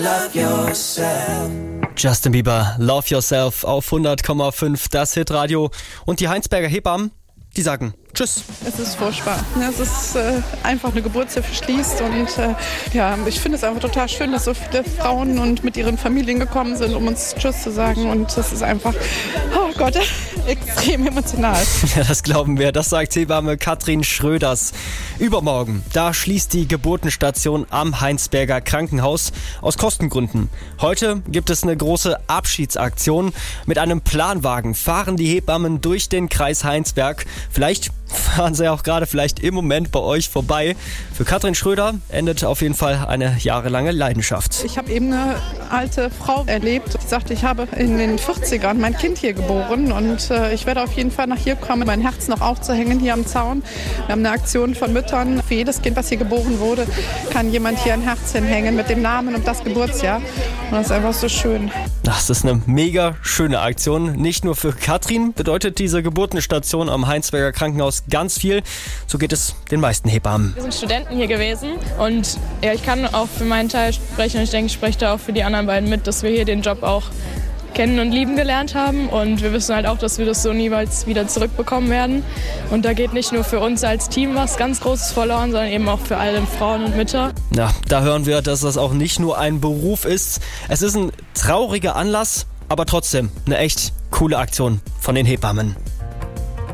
Love yourself. Justin Bieber, Love Yourself auf 100,5, das Hitradio. Und die Heinsberger Hebammen, die sagen Tschüss. Es ist furchtbar. Es ist einfach eine Geburtshilfe schließt und ich finde es einfach total schön, dass so viele Frauen und mit ihren Familien gekommen sind, um uns Tschüss zu sagen und das ist einfach, oh Gott, extrem emotional. Ja, das glauben wir, das sagt Hebamme Katrin Schröders. Übermorgen, da schließt die Geburtenstation am Heinsberger Krankenhaus aus Kostengründen. Heute gibt es eine große Abschiedsaktion. Mit einem Planwagen fahren die Hebammen durch den Kreis Heinsberg. Vielleicht fahren sie auch gerade im Moment bei euch vorbei. Für Katrin Schröder endet auf jeden Fall eine jahrelange Leidenschaft. Ich habe eben eine alte Frau erlebt, die sagte, ich habe in den 40ern mein Kind hier geboren und ich werde auf jeden Fall nach hier kommen, mein Herz noch aufzuhängen hier am Zaun. Wir haben eine Aktion von Müttern. Für jedes Kind, was hier geboren wurde, kann jemand hier ein Herz hinhängen mit dem Namen und das Geburtsjahr. Und das ist einfach so schön. Das ist eine mega schöne Aktion. Nicht nur für Katrin bedeutet diese Geburtenstation am Heinsberger Krankenhaus ganz viel. So geht es den meisten Hebammen. Wir sind Studenten hier gewesen und ich kann auch für meinen Teil sprechen und ich denke, ich spreche da auch für die anderen beiden mit, dass wir hier den Job auch kennen und lieben gelernt haben und wir wissen halt auch, dass wir das so niemals wieder zurückbekommen werden und da geht nicht nur für uns als Team was ganz Großes verloren, sondern eben auch für alle Frauen und Mütter. Ja, da hören wir, dass das auch nicht nur ein Beruf ist. Es ist ein trauriger Anlass, aber trotzdem eine echt coole Aktion von den Hebammen.